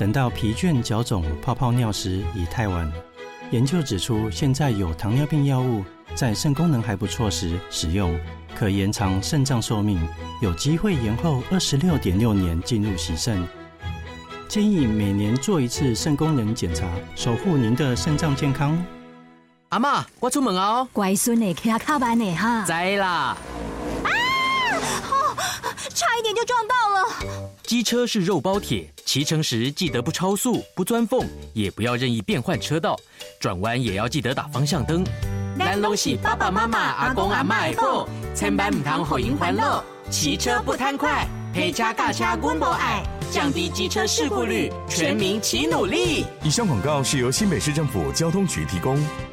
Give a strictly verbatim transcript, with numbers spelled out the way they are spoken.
等到疲倦、脚肿、泡泡尿时已太晚。研究指出，现在有糖尿病药物在肾功能还不错时使用，可延长肾脏寿命，有机会延后二十六点六年进入洗肾。建议每年做一次肾功能检查，守护您的肾脏健康。 阿嬷，我出门哦。 乖孙的，骑较慢的哈。 知啦。 啊！哦，差一点就撞到了。 机车是肉包铁，骑乘时记得不超速、不钻缝，也不要任意变换车道，转弯也要记得打方向灯。咱拢是爸爸妈妈、阿公阿嬷的宝，千万唔通互因烦恼。骑车不贪快，陪车驾车阮无爱，降低机车事故率，全民齐努力。 以上广告是由新北市政府交通局提供。